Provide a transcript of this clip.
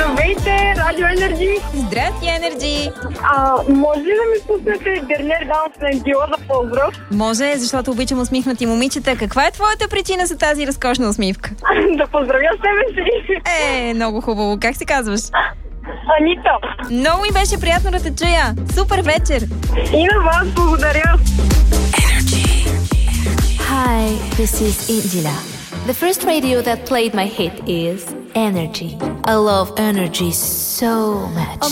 Здравейте, Радио Енерджи! Здрасти, Енерджи! Може ли да ми пуснете Дернер Даунс на Ендила за поздрав? Може, защото обичам усмихнати момичета. Каква е твоята причина за тази разкошна усмивка? Да поздравя себе си! Много хубаво. Как се казваш? Анита! Много ми беше приятно да те чуя. Супер вечер! И на вас благодаря! Hi, this is Indila. The first radio that played my hit is Energy. I love Energy so much.